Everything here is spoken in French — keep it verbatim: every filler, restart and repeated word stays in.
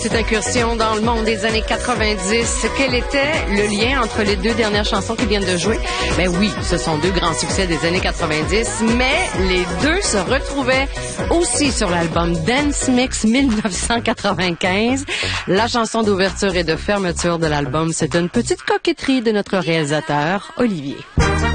Cette incursion dans le monde des années quatre-vingt-dix, quel était le lien entre les deux dernières chansons qui viennent de jouer? Ben oui, ce sont deux grands succès des années quatre-vingt-dix, mais les deux se retrouvaient aussi sur l'album Dance Mix dix-neuf cent quatre-vingt-quinze. La chanson d'ouverture et de fermeture de l'album, c'est une petite coquetterie de notre réalisateur, Olivier.